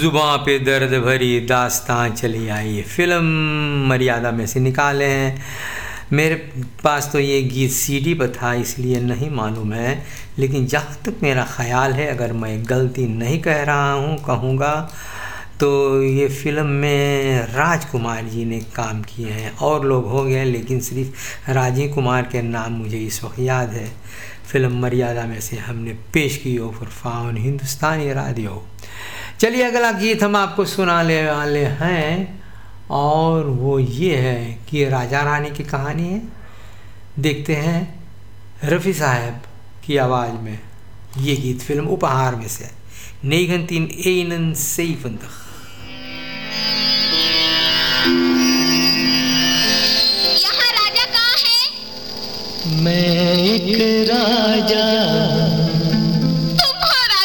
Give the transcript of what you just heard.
जुबां पे दर्द भरी दास्तां चली आई, फिल्म मर्यादा में से निकाले हैं। मेरे पास तो ये गीत सीडी पर था इसलिए नहीं मालूम है, लेकिन जहाँ तक मेरा ख़्याल है, अगर मैं गलती नहीं कह रहा हूँ कहूँगा तो ये फ़िल्म में राजकुमार जी ने काम किए हैं, और लोग हो गए लेकिन सिर्फ राजीव कुमार के नाम मुझे इस वक्त याद है। फिल्म मर्यादा में से हमने पेश की फॉर फाउन हिंदुस्तानी रेडियो। चलिए अगला गीत हम आपको सुनाने वाले हैं, और वो ये है कि राजा रानी की कहानी है। देखते हैं रफ़ी साहब की आवाज़ में ये गीत फिल्म उपहार में से 1971। मैं एक राजा